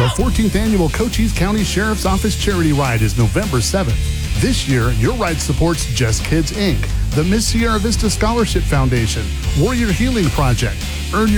The 14th Annual Cochise County Sheriff's Office Charity Ride is November 7th. This year, your ride supports Just Kids, Inc., the Miss Sierra Vista Scholarship Foundation, Warrior Healing Project, Earn Your